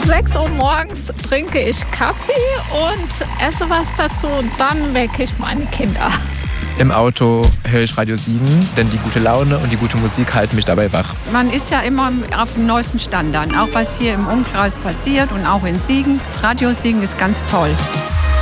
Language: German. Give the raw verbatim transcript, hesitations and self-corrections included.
sechs Uhr morgens trinke ich Kaffee und esse was dazu und dann wecke ich meine Kinder. Im Auto höre ich Radio Siegen, denn die gute Laune und die gute Musik halten mich dabei wach. Man ist ja immer auf dem neuesten Stand dann, auch was hier im Umkreis passiert und auch in Siegen. Radio Siegen ist ganz toll.